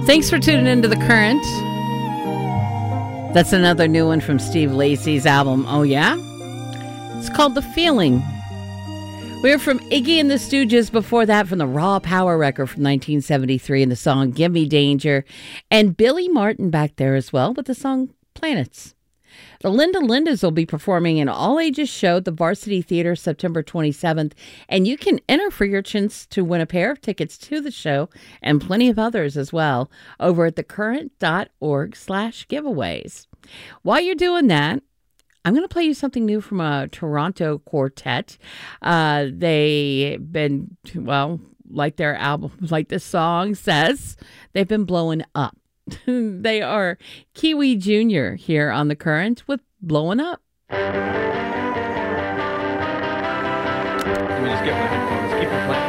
Thanks for tuning into The Current. That's another new one from Steve Lacy's album, Oh Yeah? It's called The Feeling. We were from Iggy and the Stooges before that, from the Raw Power record from 1973 and the song Give Me Danger. And Billy Martin back there as well with the song Planets. The Linda Lindas will be performing an all-ages show at the Varsity Theater September 27th, and you can enter for your chance to win a pair of tickets to the show and plenty of others as well over at thecurrent.org/giveaways. While you're doing that, I'm going to play you something new from a Toronto quartet. They've been, well, like their album, like the song says, they've been blowing up. They are Kiwi Jr. here on The Current with Blowing Up. Let me just get my headphones. Keep it playing.